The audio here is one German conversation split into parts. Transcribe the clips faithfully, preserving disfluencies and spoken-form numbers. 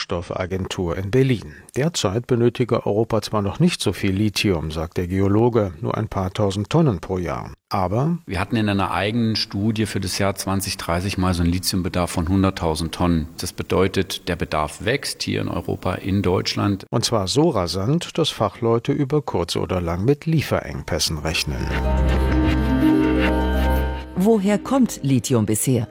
Rohstoffagentur in Berlin. Derzeit benötige Europa zwar noch nicht so viel Lithium, sagt der Geologe, nur ein paar tausend Tonnen pro Jahr. Aber wir hatten in einer eigenen Studie für das Jahr zwanzig dreißig mal so einen Lithiumbedarf von hunderttausend Tonnen. Das bedeutet, der Bedarf wächst hier in Europa, in Deutschland. Und zwar so rasant, dass Fachleute über kurz oder lang mit Lieferengpässen rechnen. Woher kommt Lithium bisher?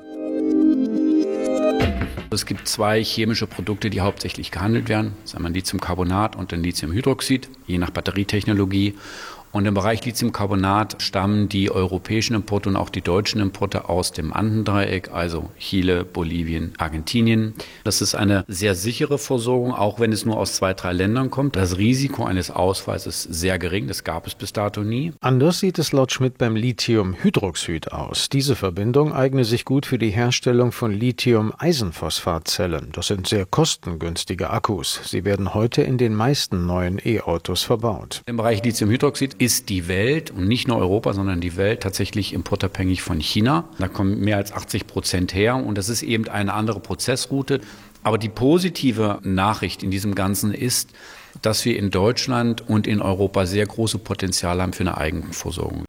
Es gibt zwei chemische Produkte, die hauptsächlich gehandelt werden. Das ist einmal Lithiumcarbonat und dann Lithiumhydroxid, je nach Batterietechnologie. Und im Bereich Lithiumcarbonat stammen die europäischen Importe und auch die deutschen Importe aus dem Andendreieck, also Chile, Bolivien, Argentinien. Das ist eine sehr sichere Versorgung, auch wenn es nur aus zwei, drei Ländern kommt. Das Risiko eines Ausfalls ist sehr gering, das gab es bis dato nie. Anders sieht es laut Schmidt beim Lithiumhydroxid aus. Diese Verbindung eigne sich gut für die Herstellung von Lithium-Eisenphosphatzellen. Das sind sehr kostengünstige Akkus. Sie werden heute in den meisten neuen E-Autos verbaut. Im Bereich Lithiumhydroxid ist die Welt und nicht nur Europa, sondern die Welt tatsächlich importabhängig von China. Da kommen mehr als achtzig Prozent her und das ist eben eine andere Prozessroute. Aber die positive Nachricht in diesem Ganzen ist, dass wir in Deutschland und in Europa sehr große Potenziale haben für eine Eigenversorgung.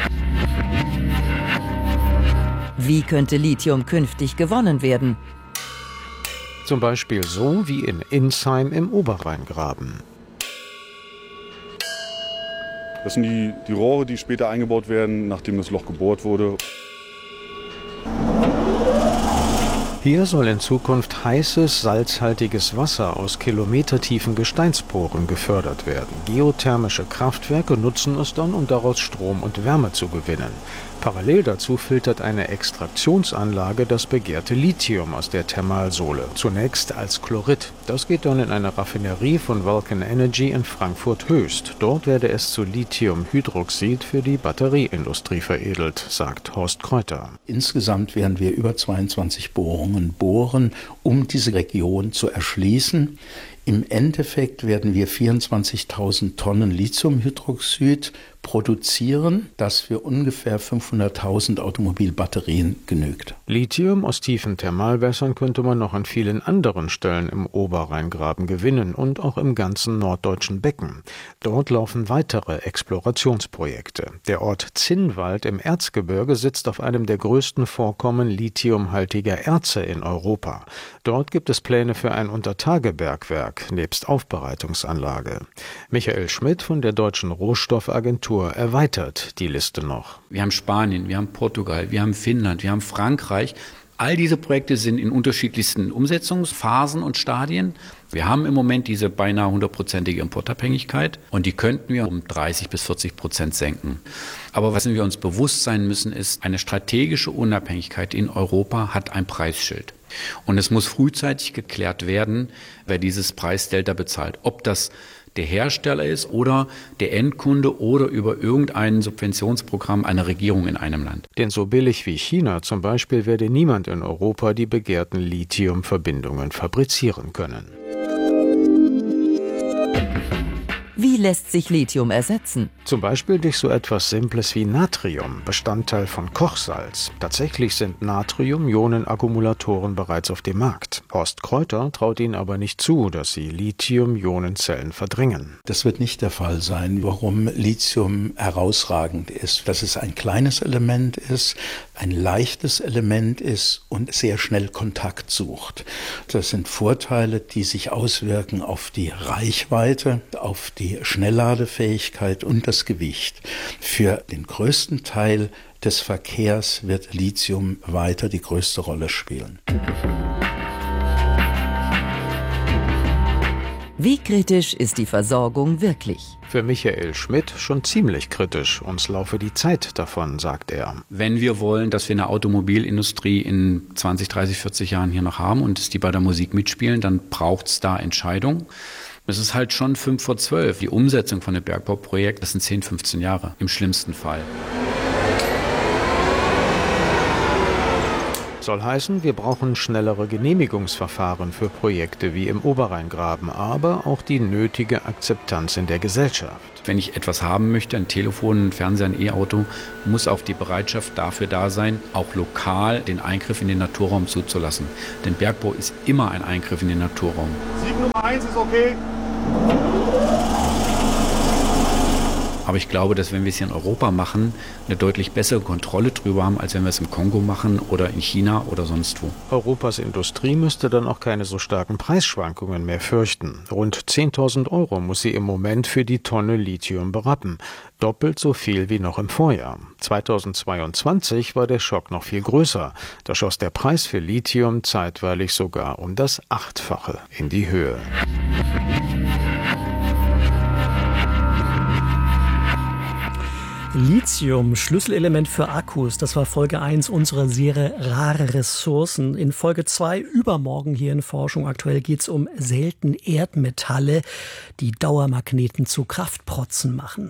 Wie könnte Lithium künftig gewonnen werden? Zum Beispiel so wie in Insheim im Oberrheingraben. Das sind die, die Rohre, die später eingebaut werden, nachdem das Loch gebohrt wurde. Hier soll in Zukunft heißes, salzhaltiges Wasser aus kilometertiefen Gesteinsporen gefördert werden. Geothermische Kraftwerke nutzen es dann, um daraus Strom und Wärme zu gewinnen. Parallel dazu filtert eine Extraktionsanlage das begehrte Lithium aus der Thermalsohle, zunächst als Chlorid. Das geht dann in eine Raffinerie von Vulcan Energy in Frankfurt-Höchst. Dort werde es zu Lithiumhydroxid für die Batterieindustrie veredelt, sagt Horst Kräuter. Insgesamt werden wir über zweiundzwanzig Bohrungen bohren, um diese Region zu erschließen. Im Endeffekt werden wir vierundzwanzigtausend Tonnen Lithiumhydroxid produzieren, das für ungefähr fünfhunderttausend Automobilbatterien genügt. Lithium aus tiefen Thermalwässern könnte man noch an vielen anderen Stellen im Oberrheingraben gewinnen und auch im ganzen norddeutschen Becken. Dort laufen weitere Explorationsprojekte. Der Ort Zinnwald im Erzgebirge sitzt auf einem der größten Vorkommen lithiumhaltiger Erze in Europa. Dort gibt es Pläne für ein Untertagebergwerk nebst Aufbereitungsanlage. Michael Schmidt von der Deutschen Rohstoffagentur erweitert die Liste noch. Wir haben Spanien, wir haben Portugal, wir haben Finnland, wir haben Frankreich. All diese Projekte sind in unterschiedlichsten Umsetzungsphasen und Stadien. Wir haben im Moment diese beinahe hundertprozentige Importabhängigkeit und die könnten wir um dreißig bis vierzig Prozent senken. Aber was wir uns bewusst sein müssen, ist, eine strategische Unabhängigkeit in Europa hat ein Preisschild. Und es muss frühzeitig geklärt werden, wer dieses Preisdelta bezahlt. Ob das der Hersteller ist oder der Endkunde oder über irgendein Subventionsprogramm einer Regierung in einem Land. Denn so billig wie China zum Beispiel werde niemand in Europa die begehrten Lithiumverbindungen fabrizieren können. Wie lässt sich Lithium ersetzen? Zum Beispiel durch so etwas Simples wie Natrium, Bestandteil von Kochsalz. Tatsächlich sind Natrium-Ionen-Akkumulatoren bereits auf dem Markt. Horst Kräuter traut ihnen aber nicht zu, dass sie Lithium-Ionenzellen verdrängen. Das wird nicht der Fall sein. Warum Lithium herausragend ist, dass es ein kleines Element ist, ein leichtes Element ist und sehr schnell Kontakt sucht. Das sind Vorteile, die sich auswirken auf die Reichweite, auf die Schnellladefähigkeit und das Gewicht. Für den größten Teil des Verkehrs wird Lithium weiter die größte Rolle spielen. Wie kritisch ist die Versorgung wirklich? Für Michael Schmidt schon ziemlich kritisch. Uns laufe die Zeit davon, sagt er. Wenn wir wollen, dass wir eine Automobilindustrie in zwanzig, dreißig, vierzig Jahren hier noch haben und dass die bei der Musik mitspielen, dann braucht es da Entscheidungen. Es ist halt schon fünf vor zwölf. Die Umsetzung von einem Bergbauprojekt, das sind zehn, fünfzehn Jahre im schlimmsten Fall. Soll heißen, wir brauchen schnellere Genehmigungsverfahren für Projekte wie im Oberrheingraben, aber auch die nötige Akzeptanz in der Gesellschaft. Wenn ich etwas haben möchte, ein Telefon, ein Fernseher, ein E-Auto, muss auch die Bereitschaft dafür da sein, auch lokal den Eingriff in den Naturraum zuzulassen. Denn Bergbau ist immer ein Eingriff in den Naturraum. Sieg Nummer eins ist okay. Aber ich glaube, dass wenn wir es hier in Europa machen, eine deutlich bessere Kontrolle drüber haben, als wenn wir es im Kongo machen oder in China oder sonst wo. Europas Industrie müsste dann auch keine so starken Preisschwankungen mehr fürchten. Rund zehntausend Euro muss sie im Moment für die Tonne Lithium berappen. Doppelt so viel wie noch im Vorjahr. zweitausendzweiundzwanzig war der Schock noch viel größer. Da schoss der Preis für Lithium zeitweilig sogar um das Achtfache in die Höhe. Lithium, Schlüsselelement für Akkus, das war Folge eins unserer Serie Rare Ressourcen. In Folge zwei übermorgen hier in Forschung aktuell geht es um seltene Erdmetalle, die Dauermagneten zu Kraftprotzen machen.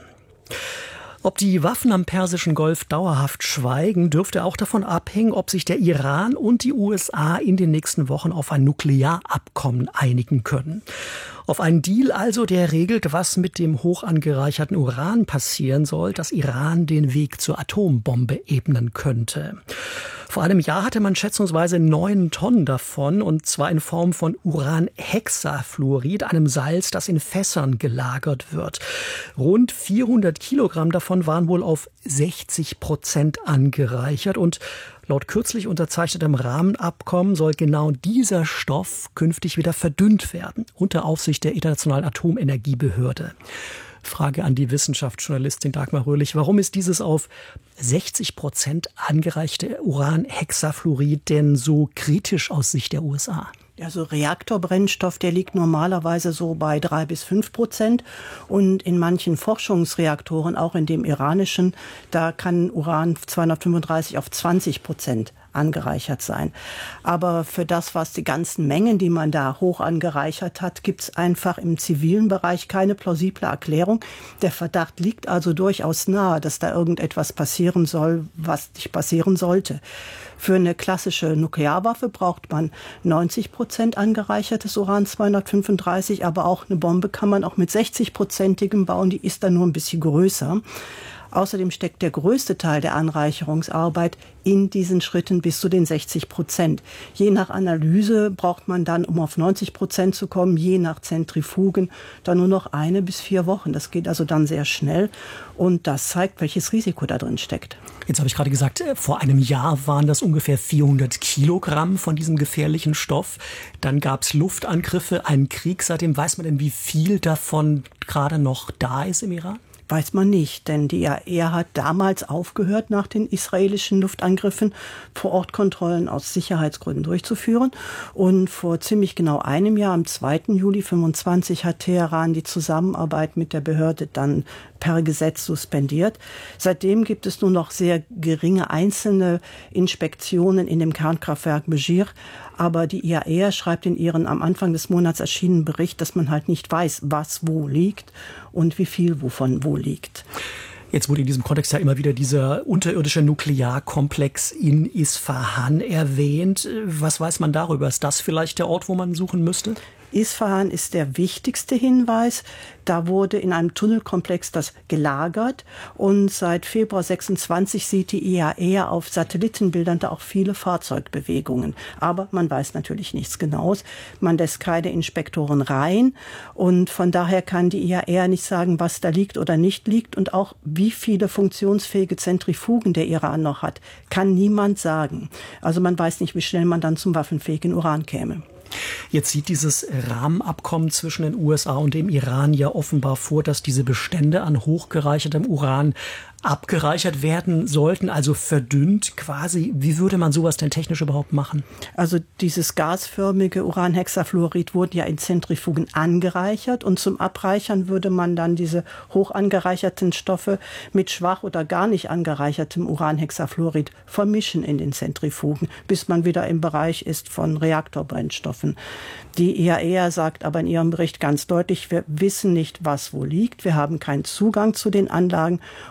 Ob die Waffen am Persischen Golf dauerhaft schweigen, dürfte auch davon abhängen, ob sich der Iran und die U S A in den nächsten Wochen auf ein Nuklearabkommen einigen können. Auf einen Deal also, der regelt, was mit dem hoch angereicherten Uran passieren soll, das Iran den Weg zur Atombombe ebnen könnte. Vor einem Jahr hatte man schätzungsweise neun Tonnen davon, und zwar in Form von Uranhexafluorid, einem Salz, das in Fässern gelagert wird. Rund vierhundert Kilogramm davon waren wohl auf sechzig Prozent angereichert, und laut kürzlich unterzeichnetem Rahmenabkommen soll genau dieser Stoff künftig wieder verdünnt werden, unter Aufsicht der Internationalen Atomenergiebehörde. Frage an die Wissenschaftsjournalistin Dagmar Röhrlich: Warum ist dieses auf sechzig Prozent angereichte Uranhexafluorid denn so kritisch aus Sicht der U S A? Also Reaktorbrennstoff, der liegt normalerweise so bei drei bis fünf Prozent. Und in manchen Forschungsreaktoren, auch in dem iranischen, da kann Uran zweihundertfünfunddreißig auf zwanzig Prozent angereichert sein. Aber für das, was die ganzen Mengen, die man da hoch angereichert hat, gibt es einfach im zivilen Bereich keine plausible Erklärung. Der Verdacht liegt also durchaus nahe, dass da irgendetwas passieren soll, was nicht passieren sollte. Für eine klassische Nuklearwaffe braucht man neunzig Prozent angereichertes Uran zweihundertfünfunddreißig, aber auch eine Bombe kann man auch mit sechzig-prozentigem bauen, die ist dann nur ein bisschen größer. Außerdem steckt der größte Teil der Anreicherungsarbeit in diesen Schritten bis zu den sechzig Prozent. Je nach Analyse braucht man dann, um auf neunzig Prozent zu kommen, je nach Zentrifugen, dann nur noch eine bis vier Wochen. Das geht also dann sehr schnell, und das zeigt, welches Risiko da drin steckt. Jetzt habe ich gerade gesagt, vor einem Jahr waren das ungefähr vierhundert Kilogramm von diesem gefährlichen Stoff. Dann gab es Luftangriffe, einen Krieg. Seitdem weiß man denn, wie viel davon gerade noch da ist im Iran? Weiß man nicht, denn die I A E A hat damals aufgehört, nach den israelischen Luftangriffen Vor-Ort-Kontrollen aus Sicherheitsgründen durchzuführen. Und vor ziemlich genau einem Jahr, am zweiten Juli fünfundzwanzig, hat Teheran die Zusammenarbeit mit der Behörde dann per Gesetz suspendiert. Seitdem gibt es nur noch sehr geringe einzelne Inspektionen in dem Kernkraftwerk Mejir. Aber die I A E A schreibt in ihren am Anfang des Monats erschienenen Bericht, dass man halt nicht weiß, was wo liegt und wie viel wovon wo liegt. Jetzt wurde in diesem Kontext ja immer wieder dieser unterirdische Nuklearkomplex in Isfahan erwähnt. Was weiß man darüber? Ist das vielleicht der Ort, wo man suchen müsste? Isfahan ist der wichtigste Hinweis. Da wurde in einem Tunnelkomplex das gelagert, und seit Februar sechsundzwanzig sieht die I A E A auf Satellitenbildern da auch viele Fahrzeugbewegungen. Aber man weiß natürlich nichts Genaues. Man lässt keine Inspektoren rein, und von daher kann die I A E A nicht sagen, was da liegt oder nicht liegt, und auch wie viele funktionsfähige Zentrifugen der Iran noch hat, kann niemand sagen. Also man weiß nicht, wie schnell man dann zum waffenfähigen Uran käme. Jetzt sieht dieses Rahmenabkommen zwischen den U S A und dem Iran ja offenbar vor, dass diese Bestände an hochgereichertem Uran abgereichert werden sollten, also verdünnt quasi. Wie würde man sowas denn technisch überhaupt machen? Also dieses gasförmige Uranhexafluorid wurde ja in Zentrifugen angereichert, und zum Abreichern würde man dann diese hoch angereicherten Stoffe mit schwach oder gar nicht angereichertem Uranhexafluorid vermischen in den Zentrifugen, bis man wieder im Bereich ist von Reaktorbrennstoffen. Die I A E A sagt aber in ihrem Bericht ganz deutlich, wir wissen nicht, was wo liegt, wir haben keinen Zugang zu den Anlagen und können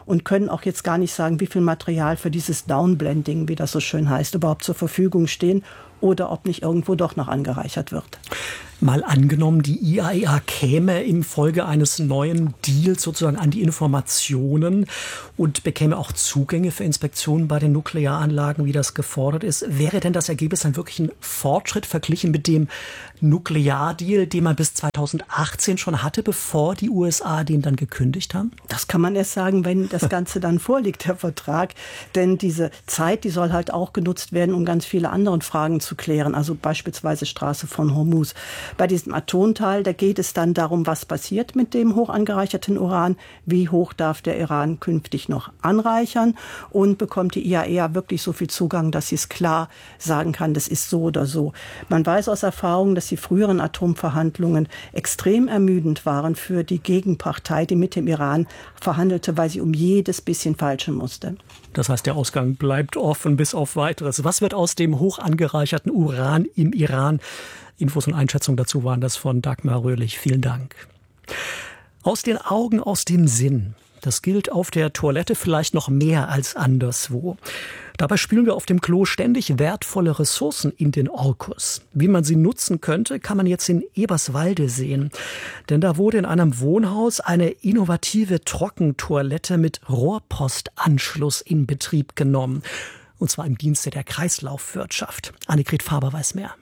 können auch jetzt gar nicht sagen, wie viel Material für dieses Downblending, wie das so schön heißt, überhaupt zur Verfügung stehen oder ob nicht irgendwo doch noch angereichert wird. Mal angenommen, die I A E A käme im Folge eines neuen Deals sozusagen an die Informationen und bekäme auch Zugänge für Inspektionen bei den Nuklearanlagen, wie das gefordert ist. Wäre denn das Ergebnis dann wirklich ein Fortschritt verglichen mit dem Nukleardeal, den man bis zweitausendachtzehn schon hatte, bevor die U S A den dann gekündigt haben? Das kann man erst sagen, wenn das Ganze dann vorliegt, der Vertrag. Denn diese Zeit, die soll halt auch genutzt werden, um ganz viele andere Fragen zu klären. Also beispielsweise Straße von Hormuz. Bei diesem Atomteil, da geht es dann darum, was passiert mit dem hoch angereicherten Uran, wie hoch darf der Iran künftig noch anreichern und bekommt die I A E A wirklich so viel Zugang, dass sie es klar sagen kann, das ist so oder so. Man weiß aus Erfahrung, dass die früheren Atomverhandlungen extrem ermüdend waren für die Gegenpartei, die mit dem Iran verhandelte, weil sie um jedes bisschen feilschen musste. Das heißt, der Ausgang bleibt offen bis auf Weiteres. Was wird aus dem hoch angereicherten Uran im Iran? Infos und Einschätzungen dazu waren das von Dagmar Röhrlich. Vielen Dank. Aus den Augen, aus dem Sinn. Das gilt auf der Toilette vielleicht noch mehr als anderswo. Dabei spülen wir auf dem Klo ständig wertvolle Ressourcen in den Orkus. Wie man sie nutzen könnte, kann man jetzt in Eberswalde sehen. Denn da wurde in einem Wohnhaus eine innovative Trockentoilette mit Rohrpostanschluss in Betrieb genommen. Und zwar im Dienste der Kreislaufwirtschaft. Annegret Faber weiß mehr.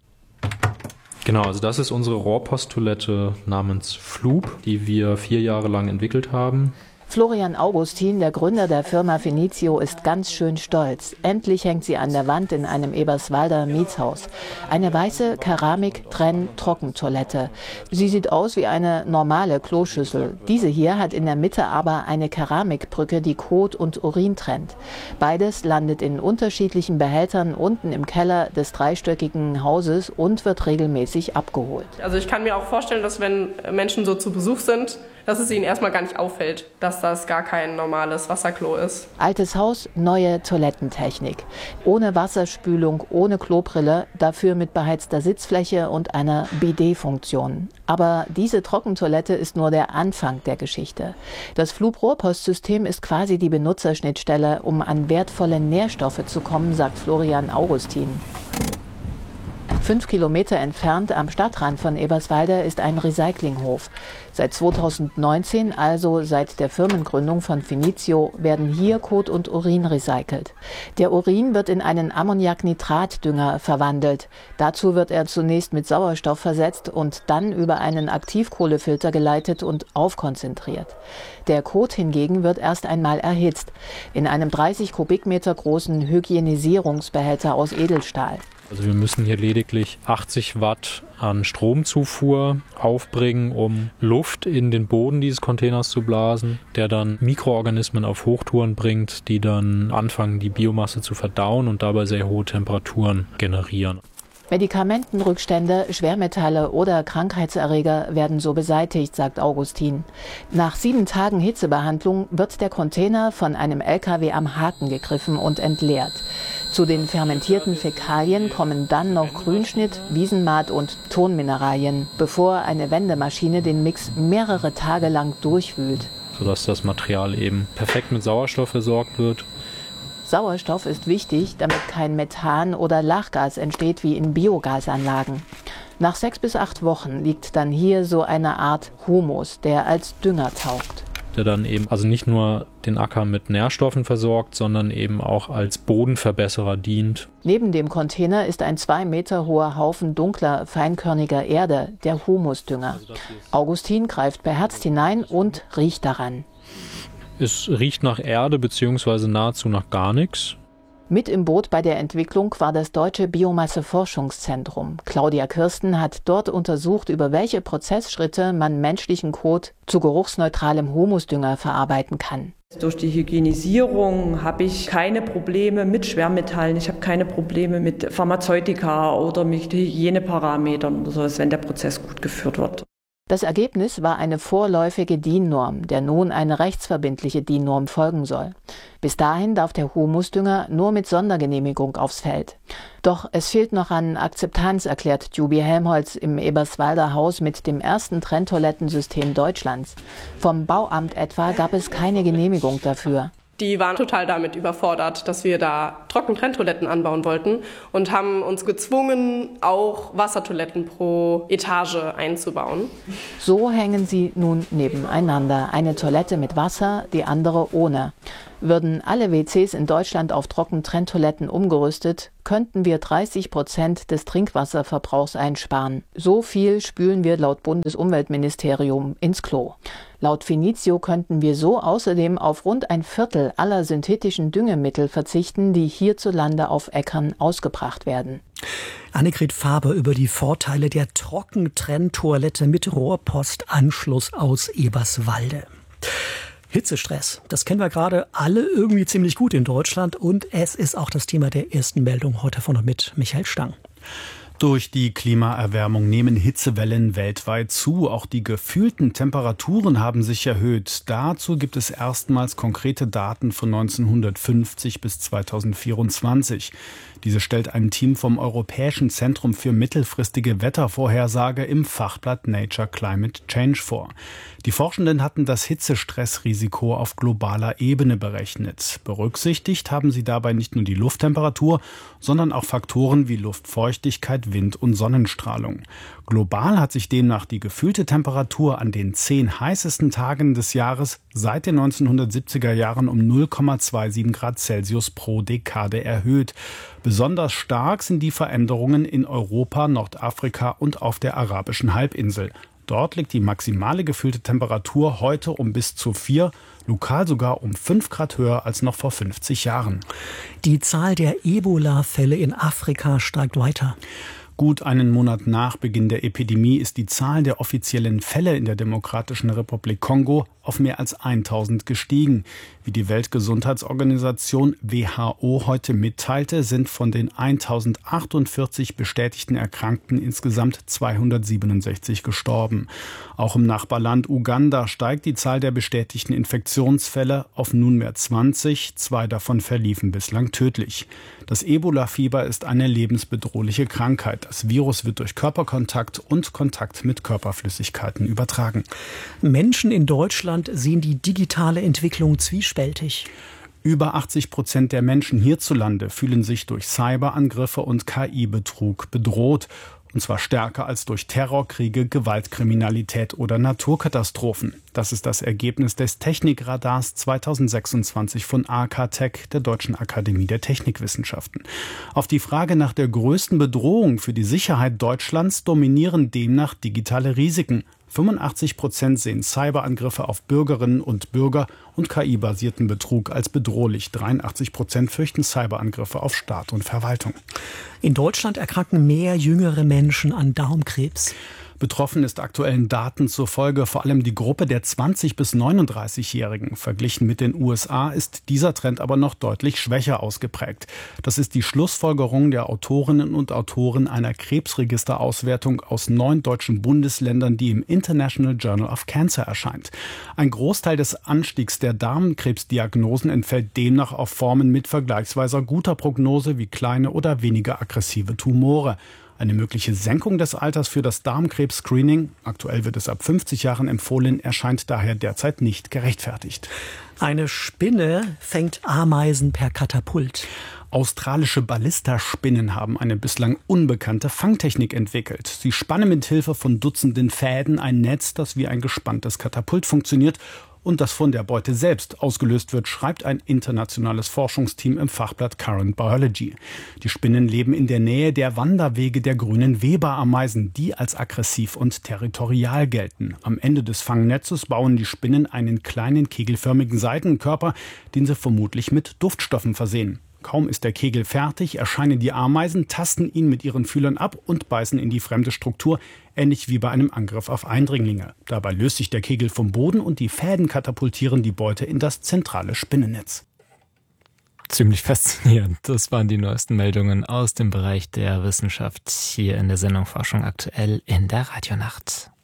Genau, also das ist unsere Rohrposttoilette namens Floop, die wir vier Jahre lang entwickelt haben. Florian Augustin, der Gründer der Firma Finizio, ist ganz schön stolz. Endlich hängt sie an der Wand in einem Eberswalder Mietshaus. Eine weiße Keramik-Trenn-Trockentoilette. Sie sieht aus wie eine normale Kloschüssel. Diese hier hat in der Mitte aber eine Keramikbrücke, die Kot und Urin trennt. Beides landet in unterschiedlichen Behältern unten im Keller des dreistöckigen Hauses und wird regelmäßig abgeholt. Also ich kann mir auch vorstellen, dass wenn Menschen so zu Besuch sind, dass es ihnen erstmal gar nicht auffällt, dass das gar kein normales Wasserklo ist. Altes Haus, neue Toilettentechnik. Ohne Wasserspülung, ohne Klobrille, dafür mit beheizter Sitzfläche und einer Bidet-Funktion. Aber diese Trockentoilette ist nur der Anfang der Geschichte. Das Floop-Rohrpostsystem ist quasi die Benutzerschnittstelle, um an wertvolle Nährstoffe zu kommen, sagt Florian Augustin. Fünf Kilometer entfernt am Stadtrand von Eberswalde ist ein Recyclinghof. Seit zweitausendneunzehn, also seit der Firmengründung von Finizio, werden hier Kot und Urin recycelt. Der Urin wird in einen Ammoniaknitratdünger verwandelt. Dazu wird er zunächst mit Sauerstoff versetzt und dann über einen Aktivkohlefilter geleitet und aufkonzentriert. Der Kot hingegen wird erst einmal erhitzt, in einem dreißig Kubikmeter großen Hygienisierungsbehälter aus Edelstahl. Also wir müssen hier lediglich achtzig Watt an Stromzufuhr aufbringen, um Luft in den Boden dieses Containers zu blasen, der dann Mikroorganismen auf Hochtouren bringt, die dann anfangen, die Biomasse zu verdauen und dabei sehr hohe Temperaturen generieren. Medikamentenrückstände, Schwermetalle oder Krankheitserreger werden so beseitigt, sagt Augustin. Nach sieben Tagen Hitzebehandlung wird der Container von einem L K W am Haken gegriffen und entleert. Zu den fermentierten Fäkalien kommen dann noch Grünschnitt, Wiesenmaat und Tonmineralien, bevor eine Wendemaschine den Mix mehrere Tage lang durchwühlt. Sodass das Material eben perfekt mit Sauerstoff versorgt wird. Sauerstoff ist wichtig, damit kein Methan oder Lachgas entsteht wie in Biogasanlagen. Nach sechs bis acht Wochen liegt dann hier so eine Art Humus, der als Dünger taugt. Der dann eben also nicht nur den Acker mit Nährstoffen versorgt, sondern eben auch als Bodenverbesserer dient. Neben dem Container ist ein zwei Meter hoher Haufen dunkler, feinkörniger Erde, der Humusdünger. Augustin greift beherzt hinein und riecht daran. Es riecht nach Erde bzw. nahezu nach gar nichts. Mit im Boot bei der Entwicklung war das Deutsche Biomasse-Forschungszentrum. Claudia Kirsten hat dort untersucht, über welche Prozessschritte man menschlichen Kot zu geruchsneutralem Humusdünger verarbeiten kann. Durch die Hygienisierung habe ich keine Probleme mit Schwermetallen, ich habe keine Probleme mit Pharmazeutika oder mit Hygieneparametern oder so, wenn der Prozess gut geführt wird. Das Ergebnis war eine vorläufige D I N-Norm, der nun eine rechtsverbindliche D I N-Norm folgen soll. Bis dahin darf der Humusdünger nur mit Sondergenehmigung aufs Feld. Doch es fehlt noch an Akzeptanz, erklärt Jubi Helmholtz im Eberswalder Haus mit dem ersten Trenntoilettensystem Deutschlands. Vom Bauamt etwa gab es keine Genehmigung dafür. Die waren total damit überfordert, dass wir da Trockentrenntoiletten anbauen wollten und haben uns gezwungen, auch Wassertoiletten pro Etage einzubauen. So hängen sie nun nebeneinander. Eine Toilette mit Wasser, die andere ohne. Würden alle W Cs in Deutschland auf Trockentrenntoiletten umgerüstet, könnten wir dreißig Prozent des Trinkwasserverbrauchs einsparen. So viel spülen wir laut Bundesumweltministerium ins Klo. Laut Finizio könnten wir so außerdem auf rund ein Viertel aller synthetischen Düngemittel verzichten, die hierzulande auf Äckern ausgebracht werden. Annegret Faber über die Vorteile der Trockentrenntoilette mit Rohrpostanschluss aus Eberswalde. Hitzestress, das kennen wir gerade alle irgendwie ziemlich gut in Deutschland und es ist auch das Thema der ersten Meldung heute von und mit Michael Stang. Durch die Klimaerwärmung nehmen Hitzewellen weltweit zu. Auch die gefühlten Temperaturen haben sich erhöht. Dazu gibt es erstmals konkrete Daten von neunzehnhundertfünfzig bis zweitausendvierundzwanzig. Diese stellt ein Team vom Europäischen Zentrum für mittelfristige Wettervorhersage im Fachblatt Nature Climate Change vor. Die Forschenden hatten das Hitzestressrisiko auf globaler Ebene berechnet. Berücksichtigt haben sie dabei nicht nur die Lufttemperatur, sondern auch Faktoren wie Luftfeuchtigkeit, Wind und Sonnenstrahlung. Global hat sich demnach die gefühlte Temperatur an den zehn heißesten Tagen des Jahres seit den neunzehnhundertsiebziger Jahren um null Komma siebenundzwanzig Grad Celsius pro Dekade erhöht. Besonders stark sind die Veränderungen in Europa, Nordafrika und auf der arabischen Halbinsel. Dort liegt die maximale gefühlte Temperatur heute um bis zu vier, lokal sogar um fünf Grad höher als noch vor fünfzig Jahren. Die Zahl der Ebola-Fälle in Afrika steigt weiter. Gut einen Monat nach Beginn der Epidemie ist die Zahl der offiziellen Fälle in der Demokratischen Republik Kongo auf mehr als tausend gestiegen. Wie die Weltgesundheitsorganisation W H O heute mitteilte, sind von den tausendachtundvierzig bestätigten Erkrankten insgesamt zweihundertsiebenundsechzig gestorben. Auch im Nachbarland Uganda steigt die Zahl der bestätigten Infektionsfälle auf nunmehr zwanzig. Zwei davon verliefen bislang tödlich. Das Ebola-Fieber ist eine lebensbedrohliche Krankheit. Das Virus wird durch Körperkontakt und Kontakt mit Körperflüssigkeiten übertragen. Menschen in Deutschland sehen die digitale Entwicklung zwiespältig. Über achtzig Prozent der Menschen hierzulande fühlen sich durch Cyberangriffe und K I-Betrug bedroht. Und zwar stärker als durch Terrorkriege, Gewaltkriminalität oder Naturkatastrophen. Das ist das Ergebnis des Technikradars zweitausendsechsundzwanzig von A K Tech, der Deutschen Akademie der Technikwissenschaften. Auf die Frage nach der größten Bedrohung für die Sicherheit Deutschlands dominieren demnach digitale Risiken. fünfundachtzig Prozent sehen Cyberangriffe auf Bürgerinnen und Bürger und K I-basierten Betrug als bedrohlich. dreiundachtzig Prozent fürchten Cyberangriffe auf Staat und Verwaltung. In Deutschland erkranken mehr jüngere Menschen an Darmkrebs. Betroffen ist aktuellen Daten zufolge vor allem die Gruppe der zwanzig- bis neununddreißigjährigen. Verglichen mit den U S A ist dieser Trend aber noch deutlich schwächer ausgeprägt. Das ist die Schlussfolgerung der Autorinnen und Autoren einer Krebsregisterauswertung aus neun deutschen Bundesländern, die im International Journal of Cancer erscheint. Ein Großteil des Anstiegs der Darmkrebsdiagnosen entfällt demnach auf Formen mit vergleichsweise guter Prognose wie kleine oder weniger aggressive Tumore. Eine mögliche Senkung des Alters für das Darmkrebs-Screening, aktuell wird es ab fünfzig Jahren empfohlen, erscheint daher derzeit nicht gerechtfertigt. Eine Spinne fängt Ameisen per Katapult. Australische Ballistaspinnen haben eine bislang unbekannte Fangtechnik entwickelt. Sie spannen mit Hilfe von Dutzenden Fäden ein Netz, das wie ein gespanntes Katapult funktioniert und das von der Beute selbst ausgelöst wird, schreibt ein internationales Forschungsteam im Fachblatt Current Biology. Die Spinnen leben in der Nähe der Wanderwege der grünen Weberameisen, die als aggressiv und territorial gelten. Am Ende des Fangnetzes bauen die Spinnen einen kleinen kegelförmigen Seitenkörper, den sie vermutlich mit Duftstoffen versehen. Kaum ist der Kegel fertig, erscheinen die Ameisen, tasten ihn mit ihren Fühlern ab und beißen in die fremde Struktur, ähnlich wie bei einem Angriff auf Eindringlinge. Dabei löst sich der Kegel vom Boden und die Fäden katapultieren die Beute in das zentrale Spinnennetz. Ziemlich faszinierend. Das waren die neuesten Meldungen aus dem Bereich der Wissenschaft hier in der Sendung Forschung aktuell in der Radionacht.